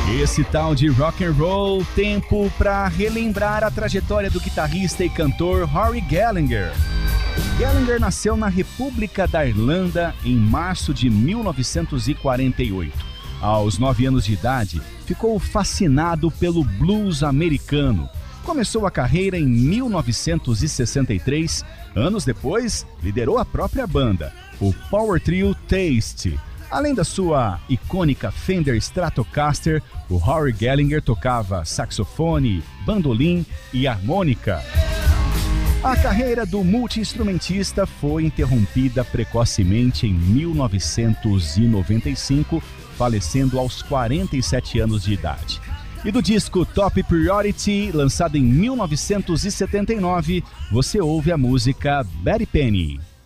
Esse tal de rock and roll, tempo para relembrar a trajetória do guitarrista e cantor Rory Gallagher. Gallagher nasceu na República da Irlanda em março de 1948. Aos 9 anos de idade, ficou fascinado pelo blues americano. Começou a carreira em 1963. Anos depois, liderou a própria banda, o Power Trio Taste. Além da sua icônica Fender Stratocaster, o Rory Gallagher tocava saxofone, bandolim e harmônica. A carreira do multi-instrumentista foi interrompida precocemente em 1995, falecendo aos 47 anos de idade. E do disco Top Priority, lançado em 1979, você ouve a música Betty Penny.